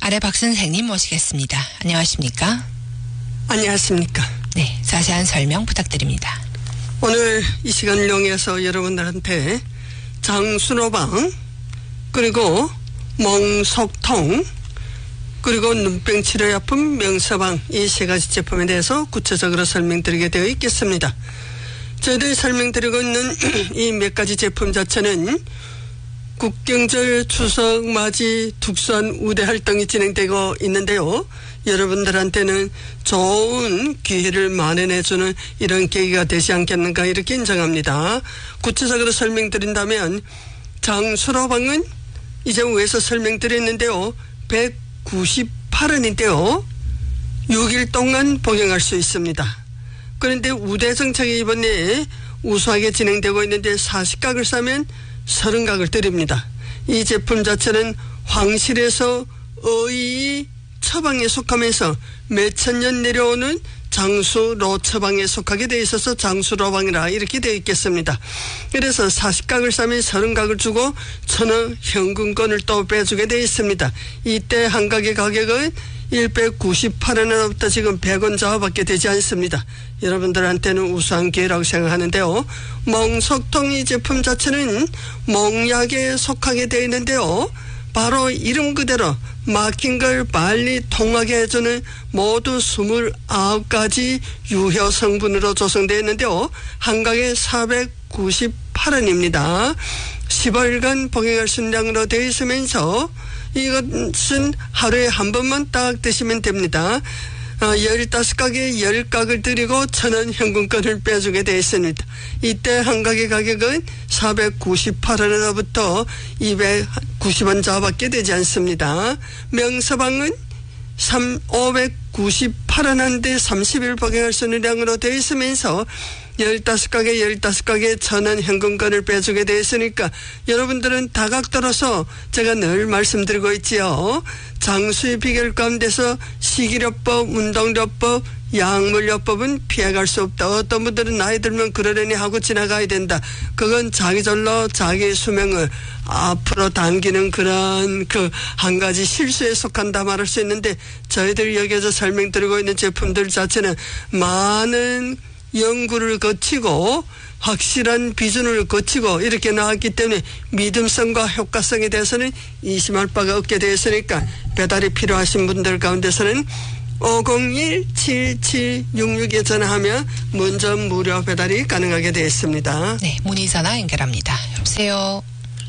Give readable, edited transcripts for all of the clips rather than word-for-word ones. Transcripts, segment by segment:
아래 박 선생님 모시겠습니다. 안녕하십니까? 안녕하십니까? 네, 자세한 설명 부탁드립니다. 오늘 이 시간을 이용해서 여러분들한테 장수로방, 그리고 멍석통, 그리고 눈병 치료약품 명서방, 이 세 가지 제품에 대해서 구체적으로 설명드리게 되어 있겠습니다. 저희들이 설명드리고 있는 이 몇 가지 제품 자체는 국경절, 추석, 맞이, 특수한 우대 활동이 진행되고 있는데요. 여러분들한테는 좋은 기회를 마련해주는 이런 계기가 되지 않겠는가 이렇게 인정합니다. 구체적으로 설명드린다면 장수로방은 이제 위에서 설명드렸는데요. 198원인데요. 6일 동안 복용할 수 있습니다. 그런데 우대 정책이 이번에 우수하게 진행되고 있는데 40각을 사면 30각을 드립니다. 이 제품 자체는 황실에서 어이 처방에 속하면서 몇천 년 내려오는 장수로 처방에 속하게 되어 있어서 장수로방이라 이렇게 되어 있겠습니다. 그래서 40각을 사면 30각을 주고 1,000원 현금권을 또 빼주게 되어 있습니다. 이때 한 각의 가격은 198원으로부터 지금 100원 좌우밖에 되지 않습니다. 여러분들한테는 우수한 기회라고 생각하는데요. 멍석통 이 제품 자체는 멍약에 속하게 되어 있는데요. 바로 이름 그대로 막힌 걸 빨리 통하게 해주는 모두 29가지 유효 성분으로 조성되어 있는데요. 한 각에 498원입니다. 10월간 복용할 수 있는 양으로 되어 있으면서 이것은 하루에 한 번만 딱 드시면 됩니다. 15각에 10각을 드리고 1,000원 현금권을 빼주게 되어 있습니다. 이때 한 각의 가격은 498원으로부터 290원 좌우밖에 되지 않습니다. 명서방은 598원 한데 30일 복용할 수 있는 양으로 되어 있으면서 15각에 15각에 1,000원 현금권을 빼주게 되어 있으니까 여러분들은 다각도로서 제가 늘 말씀드리고 있지요. 장수의 비결 가운데서 식이요법, 운동요법, 약물요법은 피해갈 수 없다. 어떤 분들은 나이 들면 그러려니 하고 지나가야 된다. 그건 자기 절로 자기 수명을 앞으로 당기는 그런 한 가지 실수에 속한다 말할 수 있는데 저희들이 여기에서 설명드리고 있는 제품들 자체는 많은 연구를 거치고 확실한 비준을 거치고 이렇게 나왔기 때문에 믿음성과 효과성에 대해서는 의심할 바가 없게 되었으니까 배달이 필요하신 분들 가운데서는 501-7766에 전화하면 먼저 무료 배달이 가능하게 되었습니다. 네, 문의전화 연결합니다. 여보세요.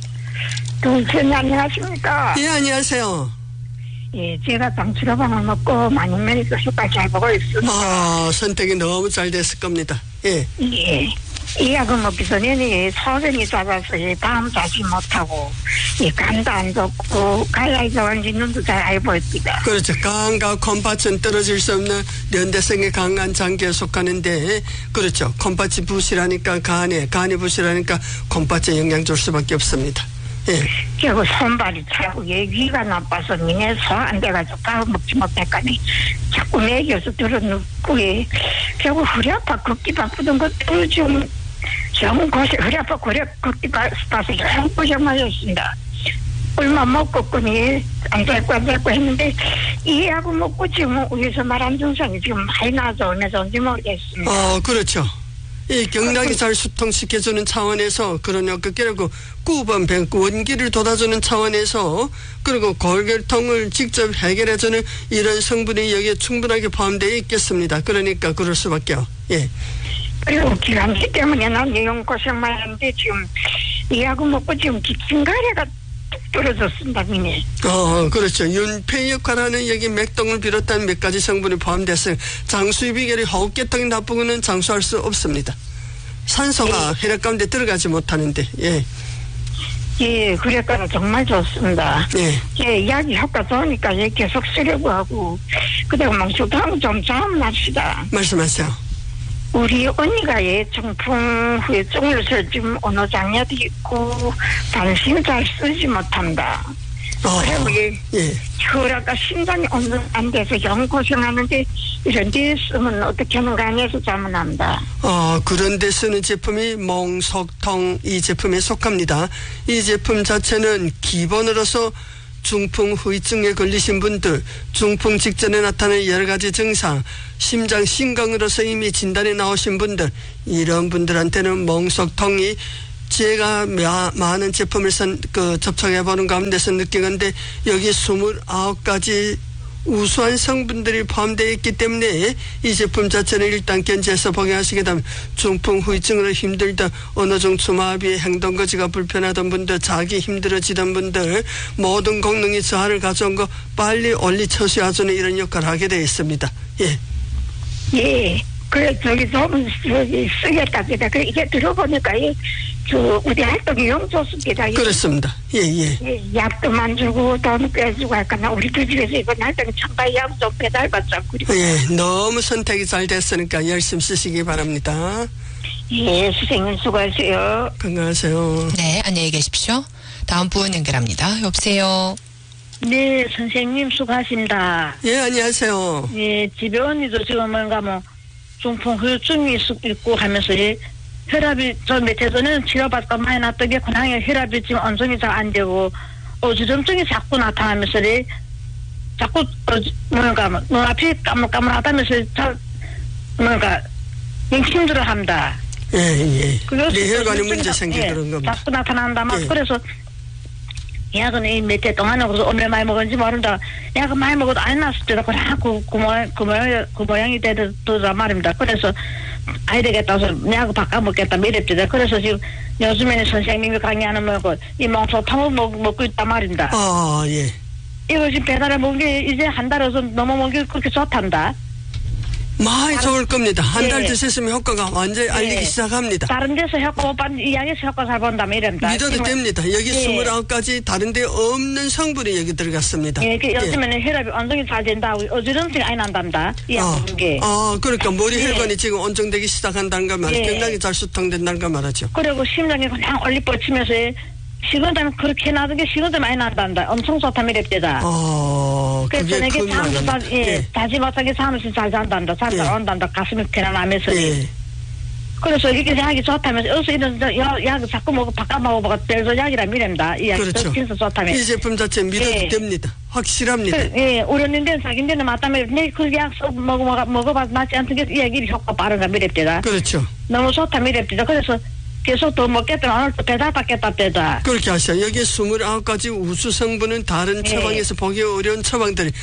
동생님 안녕하십니까? 예, 안녕하세요. 예, 제가 장수로방을 먹고 많은 면에서 효과 잘 보고 있습니다. 선택이 너무 잘 됐을 겁니다. 예. 예. 이 약을 먹기 전에는 소변이 잦아서 밤 자지 못하고 간도 안 좋고 가야이 좋은지 눈도 잘 안 보입니다. 그렇죠. 간과 콩팥은 떨어질 수 없는 연대성에 강한 장기에 속하는데 그렇죠. 콩팥이 부실하니까 간이 부실하니까 콩팥에 영향 줄 수밖에 없습니다. 예. 그리고 손발이 차고 위가 나빠서 니네 소 안 돼가지고 밥 먹지 못했거니 자꾸 먹여서 들어눕고 결국 허리 아파 걷기 바쁘던 것도 좀 고생 허리 아파 걷기 바빠서 영 고생하셨습니다. 얼마 먹고 끄니 안 될거 했는데 이 약을 먹고 지금 위에서 말 안 증상이 지금 많이 나서 어느정도 모르겠습니다. 그렇죠. 이 경락이 잘 수통시켜주는 차원에서 그런 그리고 구번 원기를 돋아주는 차원에서 그리고 골결통을 직접 해결해주는 이런 성분이 여기에 충분하게 포함되어 있겠습니다. 그러니까 그럴 수밖에요. 예. 그리고 기관지 때문에 난 영 고생 많이 했는데 지금 이 약을 먹고 지금 기침가래가 뚝 떨어졌습니다. 미네. 그렇죠. 윤폐역화라는 여기 맥동을 비롯한 몇 가지 성분이 포함됐어요. 장수의 비결이 호흡계통이 나쁘고는 장수할 수 없습니다. 산소가 혈액 가운데 들어가지 못하는데. 예. 예, 그래서 정말 좋습니다. 예. 약이 효과 좋으니까 계속 쓰려고 하고 그다음 멍석하고 좀 자문합시다. 말씀하세요. 우리 언니가 정풍 후유증을 지금 어느 장애도 있고 단신 잘 쓰지 못한다. 그리고 혈압과 심장이 안 돼서 영 고생하는데 이런 데 쓰면 어떻게 하는가 해서 자문합니다. 그런 데 쓰는 제품이 멍석통 이 제품에 속합니다. 이 제품 자체는 기본으로서 중풍 후유증에 걸리신 분들, 중풍 직전에 나타나는 여러 가지 증상, 심장 신경으로서 이미 진단이 나오신 분들, 이런 분들한테는 멍석통이 제가 많은 제품을 접촉해보는 가운데서 느낀 건데 여기 29가지 우수한 성분들이 포함되어 있기 때문에 이 제품 자체는 일단 견지해서 복용하시게 되면 중풍 후유증으로 힘들다, 어느 정도 주마비 행동거지가 불편하던 분들, 자기 힘들어지던 분들, 모든功能이 저하를 가져온 거 빨리 올리 처수해주는 이런 역할을 하게 되어 있습니다. 예. 예. 그래, 너무 쓰겠다. 그래, 이게 들어보니까, 우리 활동이 용좋습니다. 그렇습니다. 예, 예. 예, 약도만 주고, 돈 빼주고 할까나, 우리들 집에서 이번 활동이 참바이 약좀 배달받자고. 예, 너무 선택이 잘 됐으니까 열심히 쓰시기 바랍니다. 예, 선생님 수고하세요. 건강하세요. 네, 안녕히 계십시오. 다음 분 연결합니다. 여보세요. 네, 선생님 수고하십니다. 예, 안녕하세요. 예, 집에 언니도 지금 뭔가 중풍 후유증이 있고 하면서 혈압이 저 며칠 전에는 치료받고 많이 났던 게 그냥 혈압이 지금 언성이 잘 안 되고 어지럼증이 자꾸 나타나면서 자꾸 눈앞이 까물까물하다면서 힘들어합니다. 예. 뇌혈관에 문제 생기고 그런 겁니다. 자꾸 나타난다 막 예. 그래서 약은 이 몇 해 동안에 그래서 얼마 많이 먹었는지 모른다. 약은 많이 먹어도 안 났을 때도 그냥 그 모양이 되더라 말입니다. 그래서 아이 되겠다 해서 약 바꿔 먹겠다 이랬대요. 그래서 지금 요즘에는 선생님이 강의하는 이 멍석탕을 먹고 있단 말입니다. 아, 예. 이거 지금 배달해 먹은 게 이제 한 달에서 넘어 먹은 게 그렇게 좋단다. 많이 좋을 겁니다. 한 달 예. 드셨으면 효과가 완전히 알리기 시작합니다. 다른 데서 효과 못 봤는데 이 약에서 효과 잘 본다면 이랍니다. 믿어도 됩니다. 여기 예. 29가지 다른 데 없는 성분이 여기 들어갔습니다. 예, 요즘에는 혈압이 언성이 잘 된다고 어지럼증이 안 난답니다. 이 약 먹은 게. 그러니까 머리 예. 혈관이 지금 온정되기 시작한다는 걸 말이죠. 예. 굉장히 잘 수통된다는 걸 말하죠. 그리고 심장이 그냥 얼리 뻗치면서 식은땀이 그렇게 나던 게 식은땀이 많이 난단다. 엄청 좋다며 이랬대다. 그게 그래서 내게 큰 말입니다. 자지 못하게 잠을 잘 잔단다. 잘 예. 온단다. 가슴이 편안하면서. 예. 그래서 이렇게 약이 좋다면서 어서 이런 약 자꾸 바꿔 먹어보고 별도 약이라 미랍니다. 이 약이 그렇죠. 진짜 좋다며. 이 제품 자체 믿어도 예. 됩니다. 확실합니다. 우리 언니는 자기는 맞다며 내그약 먹어봐서 낫지 않던 게 이 약이 효과 빠른가 미랍대다. 그렇죠. 너무 좋다 미랍대다. 그래서 계속 더 먹겠다. 오늘 또 배달 받겠다 대다. 그렇게 하셔요. 여기 29가지 우수 성분은 다른 처방에서 보기 어려운 처방들이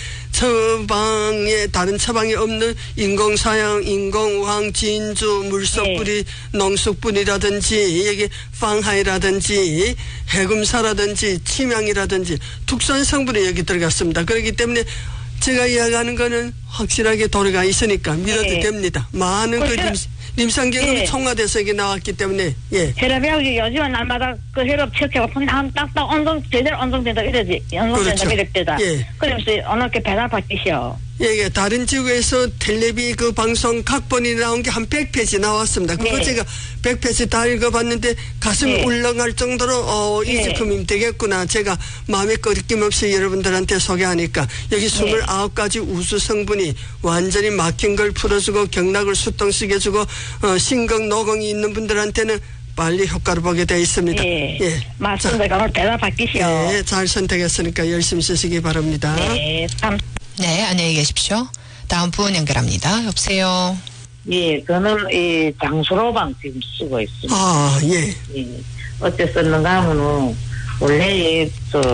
다른 처방에 없는 인공사양, 인공우황, 진주, 물속뿌리, 농숙뿌리라든지 여기 방하이라든지 해금사라든지 침향이라든지 특수한 성분이 여기 들어갔습니다. 그렇기 때문에 제가 이야기하는 거는 확실하게 도리가 있으니까 믿어도 됩니다. 많은 임상경험이 총화돼서 이게 나왔기 때문에, 예. 혈압이 요즘은 날마다 그 혈압 체크하고 딱딱 제대로 온정된다 이러지. 온정된다 그렇죠. 이랬대다. 예. 그러면서 오늘 게 배달 받기시오. 예, 다른 지구에서 텔레비 그 방송 각본이 나온 게 한 100페이지 나왔습니다. 그거 네. 제가 100페이지 다 읽어봤는데 가슴이 네. 울렁할 정도로 이 네. 제품이면 되겠구나. 제가 마음에 꺼림없이 여러분들한테 소개하니까 여기 29가지 우수 성분이 완전히 막힌 걸 풀어주고 경락을 수통시켜주고 신경 노공이 있는 분들한테는 빨리 효과를 보게 되어 있습니다. 예. 예. 맞습니다. 오늘 배달 받기시오. 예, 잘 선택했으니까 열심히 쓰시기 바랍니다. 네. 네, 안녕히 계십시오. 다음 분 연결합니다. 여보세요. 예, 저는 이 장수로방 지금 쓰고 있습니다. 아, 예. 예. 어째 썼는가 하면은 원래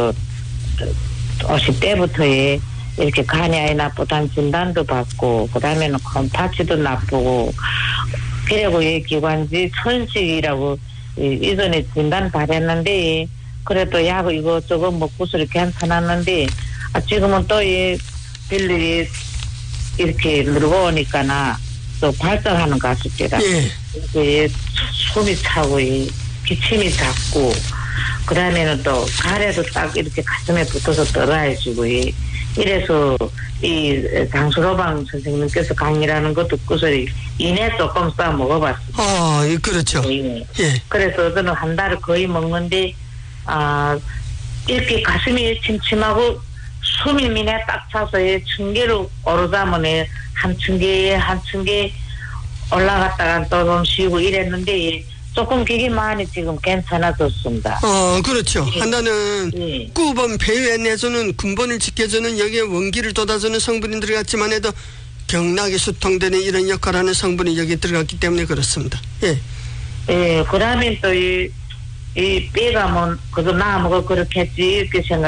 50대부터 이렇게 간이 아예 나쁘다는 진단도 받고 그다음에는 컴파치도 나쁘고 그리고 이 기관지 천식이라고 이전에 진단 받았는데 그래도 약 이것저것 먹고서 괜찮았는데 지금은 또 이 별일이 이렇게 늘고 오니까나 또 발전하는 것 같습니다. 예. 숨이 차고 기침이 잦고 그다음에는 또 가래도 딱 이렇게 가슴에 붙어서 떨어지고 이래서 이 장수로방 선생님께서 강의라는 거 듣고서 이내 조금 싸 먹어봤습니다. 아, 그렇죠. 예. 예. 그래서 저는 한 달을 거의 먹는데 이렇게 가슴이 침침하고 숨이 미네 딱 차서 층계로 오르자면 한 층계 올라갔다가 또 좀 쉬고 이랬는데 조금 그게 많이 지금 괜찮아졌습니다. 그렇죠. 하나는 예. 구번 폐유에 내주는 근본을 지켜주는 여기에 원기를 돋아주는 성분이 들어갔지만 해도 경락이 수통되는 이런 역할을 하는 성분이 여기 들어갔기 때문에 그렇습니다. 예. 예, 그러면 또 이 뼈가 뭐, 그래도 나무가 그렇겠지, 이렇게 생각